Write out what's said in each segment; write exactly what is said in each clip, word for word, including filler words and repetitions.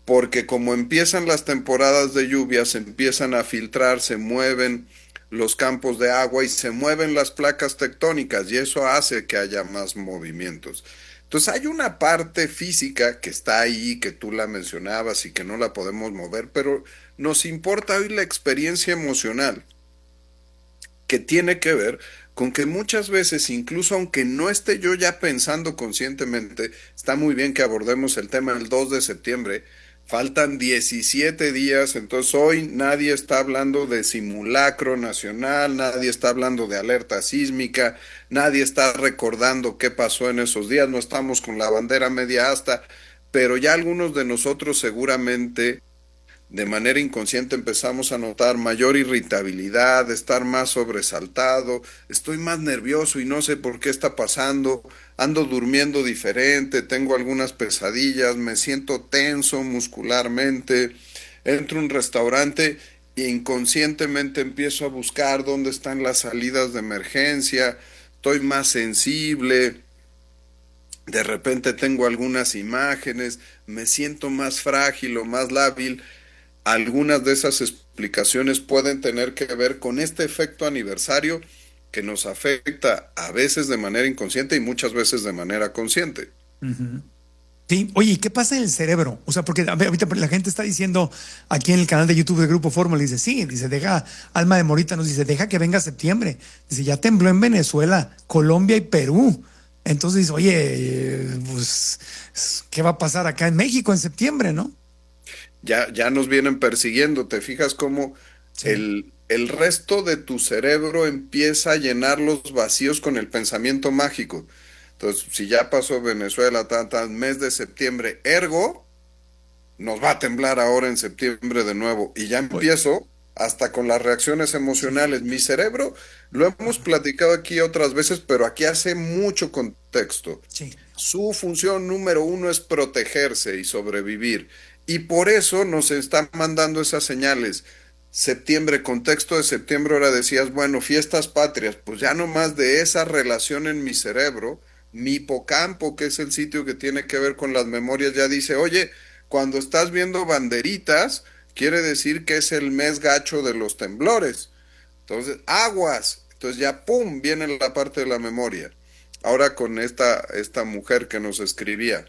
porque como empiezan las temporadas de lluvias, se empiezan a filtrar, se mueven los campos de agua y se mueven las placas tectónicas y eso hace que haya más movimientos. Entonces hay una parte física que está ahí, que tú la mencionabas y que no la podemos mover, pero nos importa hoy la experiencia emocional, que tiene que ver con que muchas veces, incluso aunque no esté yo ya pensando conscientemente, está muy bien que abordemos el tema el dos de septiembre, faltan diecisiete días, entonces hoy nadie está hablando de simulacro nacional, nadie está hablando de alerta sísmica, nadie está recordando qué pasó en esos días, no estamos con la bandera media asta, pero ya algunos de nosotros seguramente de manera inconsciente empezamos a notar mayor irritabilidad, estar más sobresaltado, estoy más nervioso y no sé por qué está pasando, ando durmiendo diferente, tengo algunas pesadillas, me siento tenso muscularmente, entro a un restaurante e inconscientemente empiezo a buscar dónde están las salidas de emergencia, estoy más sensible, de repente tengo algunas imágenes, me siento más frágil o más lábil. Algunas de esas explicaciones pueden tener que ver con este efecto aniversario que nos afecta a veces de manera inconsciente y muchas veces de manera consciente. Ujú. Sí, oye, ¿y qué pasa en el cerebro? O sea, porque a ver, ahorita la gente está diciendo aquí en el canal de YouTube de Grupo Fórmula, dice, sí, dice, deja, Alma de Morita nos dice, deja que venga septiembre. Dice, ya tembló en Venezuela, Colombia y Perú. Entonces dice, oye, eh, pues, ¿qué va a pasar acá en México en septiembre, no? Ya, ya nos vienen persiguiendo, ¿te fijas cómo Sí. el, el resto de tu cerebro empieza a llenar los vacíos con el pensamiento mágico? Entonces, si ya pasó Venezuela, tan, tan, mes de septiembre, ergo, nos va a temblar ahora en septiembre de nuevo. Y ya Oye, empiezo hasta con las reacciones sí. emocionales. Mi cerebro, lo hemos Ajá. platicado aquí otras veces, pero aquí hace mucho contexto. Sí. Su función número uno es protegerse y sobrevivir. Y por eso nos están mandando esas señales. Septiembre, contexto de septiembre, ahora decías, bueno, fiestas patrias, pues ya no más de esa relación en mi cerebro, mi hipocampo, que es el sitio que tiene que ver con las memorias, ya dice, oye, cuando estás viendo banderitas, quiere decir que es el mes gacho de los temblores. Entonces, aguas. Entonces ya, ¡pum!, viene la parte de la memoria. Ahora con esta, esta mujer que nos escribía,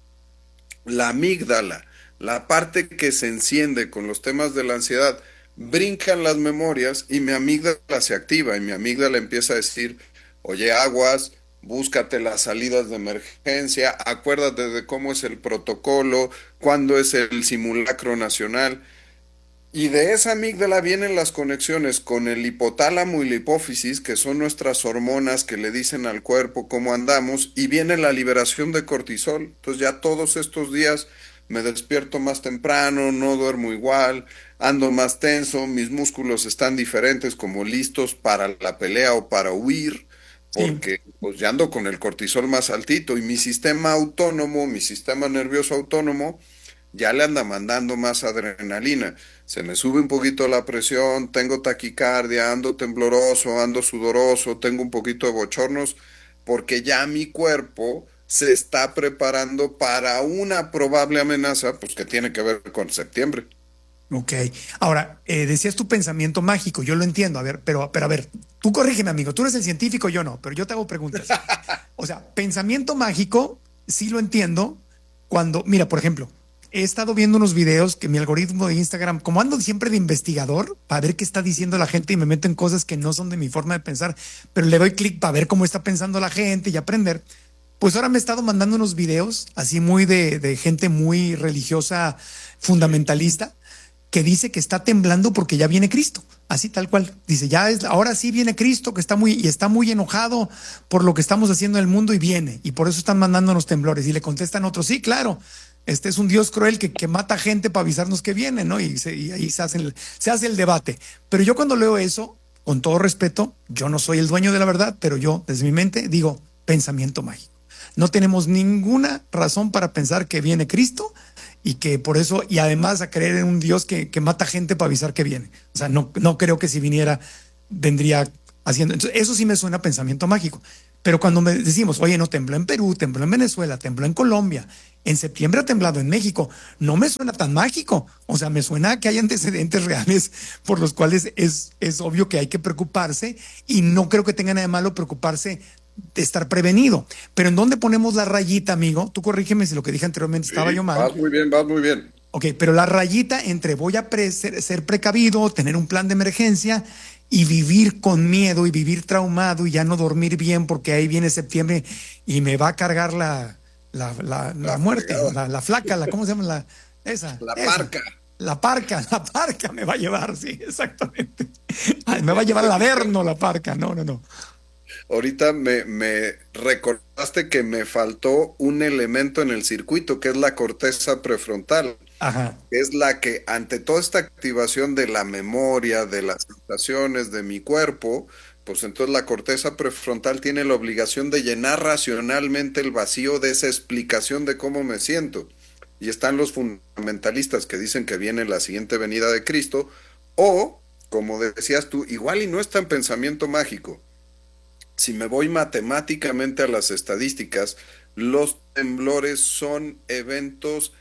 la amígdala, la parte que se enciende con los temas de la ansiedad, brincan las memorias y mi amígdala se activa y mi amígdala empieza a decir, oye, aguas, búscate las salidas de emergencia, acuérdate de cómo es el protocolo, cuándo es el simulacro nacional. Y de esa amígdala vienen las conexiones con el hipotálamo y la hipófisis, que son nuestras hormonas que le dicen al cuerpo cómo andamos, y viene la liberación de cortisol. Entonces ya todos estos días me despierto más temprano, no duermo igual, ando más tenso, mis músculos están diferentes, como listos para la pelea o para huir, Sí. porque pues ya ando con el cortisol más altito y mi sistema autónomo, mi sistema nervioso autónomo, ya le anda mandando más adrenalina. Se me sube un poquito la presión, tengo taquicardia, ando tembloroso, ando sudoroso, tengo un poquito de bochornos, porque ya mi cuerpo se está preparando para una probable amenaza, pues que tiene que ver con septiembre. Ok. Ahora, eh, decías tu pensamiento mágico, yo lo entiendo, a ver, pero, pero a ver, tú corrígeme, amigo, tú eres el científico, yo no, pero yo te hago preguntas. O sea, pensamiento mágico, sí lo entiendo cuando, mira, por ejemplo, he estado viendo unos videos que mi algoritmo de Instagram, como ando siempre de investigador, para ver qué está diciendo la gente y me meto en cosas que no son de mi forma de pensar, pero le doy clic para ver cómo está pensando la gente y aprender. Pues ahora me he estado mandando unos videos así muy de, de gente muy religiosa, fundamentalista, que dice que está temblando porque ya viene Cristo, así tal cual. Dice, ya es, ahora sí viene Cristo, que está muy, y está muy enojado por lo que estamos haciendo en el mundo y viene, y por eso están mandándonos temblores. Y le contestan otros, sí, claro, este es un Dios cruel que, que mata gente para avisarnos que viene, ¿no? Y, se, y ahí se hace, el, se hace el debate. Pero yo cuando leo eso, con todo respeto, yo no soy el dueño de la verdad, pero yo, desde mi mente, digo, pensamiento mágico. No tenemos ninguna razón para pensar que viene Cristo y que por eso, y además a creer en un Dios que, que mata gente para avisar que viene. O sea, no, no creo que si viniera, vendría haciendo. Entonces, eso sí me suena a pensamiento mágico. Pero cuando me decimos, oye, no, tembló en Perú, tembló en Venezuela, tembló en Colombia, en septiembre ha temblado en México, no me suena tan mágico. O sea, me suena que hay antecedentes reales por los cuales es, es obvio que hay que preocuparse, y no creo que tenga nada de malo preocuparse de estar prevenido. Pero ¿en dónde ponemos la rayita, amigo? Tú corrígeme si lo que dije anteriormente Sí, estaba yo mal. vas muy bien, vas muy bien. Ok, pero la rayita entre voy a pre ser, ser precavido, tener un plan de emergencia, y vivir con miedo y vivir traumado y ya no dormir bien porque ahí viene septiembre y me va a cargar la, la, la, la, la muerte, la, la flaca, la, ¿cómo se llama? La, esa, la esa. parca. La parca, la parca me va a llevar, sí, exactamente. Ay, me va a llevar al Averno la parca, no, no, no. Ahorita me, me recordaste que me faltó un elemento en el circuito, que es la corteza prefrontal. Ajá. Es la que, ante toda esta activación de la memoria, de las sensaciones de mi cuerpo, pues entonces la corteza prefrontal tiene la obligación de llenar racionalmente el vacío de esa explicación de cómo me siento. Y están los fundamentalistas que dicen que viene la siguiente venida de Cristo, o, como decías tú, igual y no es tan pensamiento mágico. Si me voy matemáticamente a las estadísticas, los temblores son eventos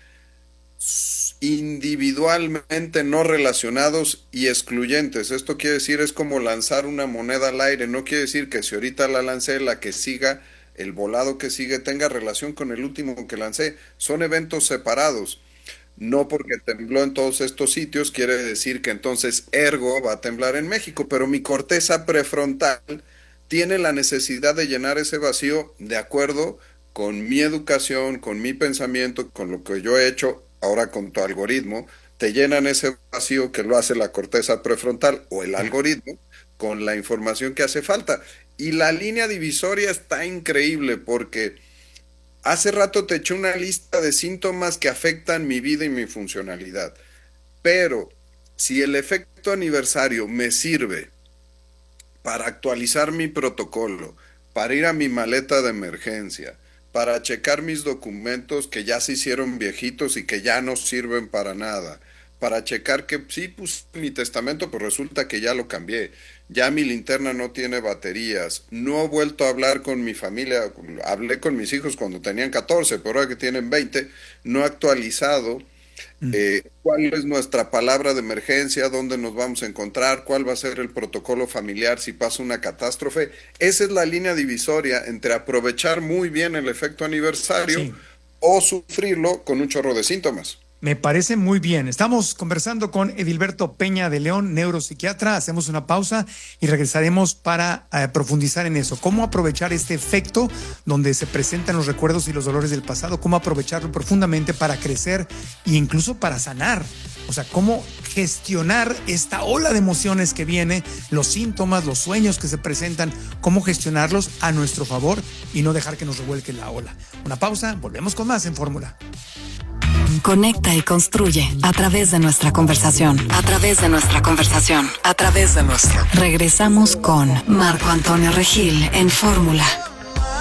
individualmente no relacionados y excluyentes. Esto quiere decir, es como lanzar una moneda al aire. No quiere decir que si ahorita la lancé, la que siga, el volado que sigue, tenga relación con el último que lancé. Son eventos separados. No porque tembló en todos estos sitios quiere decir que entonces ergo va a temblar en México, pero mi corteza prefrontal tiene la necesidad de llenar ese vacío de acuerdo con mi educación, con mi pensamiento, con lo que yo he hecho. Ahora con tu algoritmo, te llenan ese vacío que lo hace la corteza prefrontal o el algoritmo con la información que hace falta. Y la línea divisoria está increíble porque hace rato te eché una lista de síntomas que afectan mi vida y mi funcionalidad. Pero si el efecto aniversario me sirve para actualizar mi protocolo, para ir a mi maleta de emergencia, para checar mis documentos que ya se hicieron viejitos y que ya no sirven para nada, para checar que sí puse mi testamento, pero resulta que ya lo cambié, ya mi linterna no tiene baterías, no he vuelto a hablar con mi familia, hablé con mis hijos cuando tenían catorce, pero ahora que tienen veinte, no he actualizado eh, cuál es nuestra palabra de emergencia, dónde nos vamos a encontrar, cuál va a ser el protocolo familiar si pasa una catástrofe. Esa es la línea divisoria entre aprovechar muy bien el efecto aniversario, sí, o sufrirlo con un chorro de síntomas. Me parece muy bien. Estamos conversando con Edilberto Peña de León, neuropsiquiatra. Hacemos una pausa y regresaremos para eh, profundizar en eso. Cómo aprovechar este efecto donde se presentan los recuerdos y los dolores del pasado, cómo aprovecharlo profundamente para crecer e incluso para sanar. O sea, cómo gestionar esta ola de emociones que viene, los síntomas, los sueños que se presentan, cómo gestionarlos a nuestro favor y no dejar que nos revuelque la ola. Una pausa, volvemos con más en Fórmula. Conecta y construye a través de nuestra conversación, a través de nuestra conversación, a través de nuestra. Regresamos con Marco Antonio Regil en Fórmula.